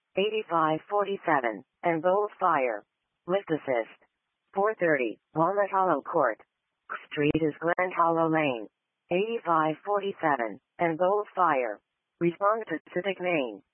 8547, and Bowles Fire. Lift assist. 430, Walnut Hollow Court. Street is Grand Hollow Lane. 8547, and Bowles Fire. Respond to Civic Main.